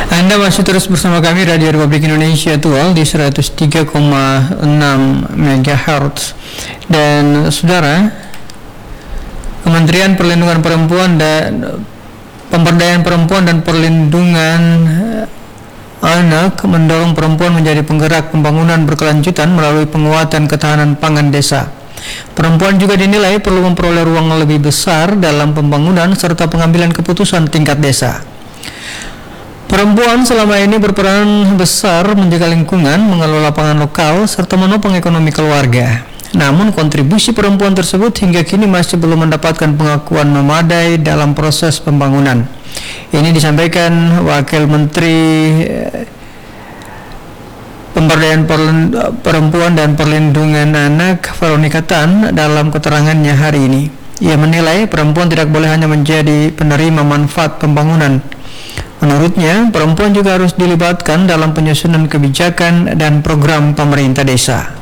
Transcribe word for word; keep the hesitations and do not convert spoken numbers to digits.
Anda masih terus bersama kami Radio Republik Indonesia Tual di seratus tiga koma enam megahertz. Dan saudara, Kementerian Perlindungan Perempuan dan Pemberdayaan Perempuan dan Perlindungan Anak mendorong perempuan menjadi penggerak pembangunan berkelanjutan melalui penguatan ketahanan pangan desa. Perempuan juga dinilai perlu memperoleh ruang lebih besar dalam pembangunan serta pengambilan keputusan tingkat desa. Perempuan selama ini berperan besar menjaga lingkungan, mengelola pangan lokal, serta menopang ekonomi keluarga. Namun kontribusi perempuan tersebut hingga kini masih belum mendapatkan pengakuan memadai dalam proses pembangunan. Ini disampaikan Wakil Menteri Pemberdayaan Perempuan dan Perlindungan Anak Veronica Tan dalam keterangannya hari ini. Ia menilai perempuan tidak boleh hanya menjadi penerima manfaat pembangunan. Menurutnya, perempuan juga harus dilibatkan dalam penyusunan kebijakan dan program pemerintah desa.